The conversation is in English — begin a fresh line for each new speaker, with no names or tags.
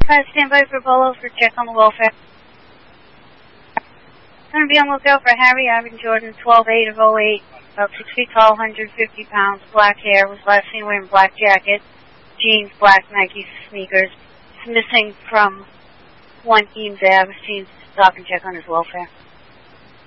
Stand by for Bolo for check on the welfare. Going to be on lookout for Harry Ivan Jordan, 12'8" of '08, about 6 feet tall, 150 pounds, black hair, was last seen wearing black jacket, jeans, black Nike sneakers. He's missing from 1 Eames Ave. Seen stop and check on his welfare.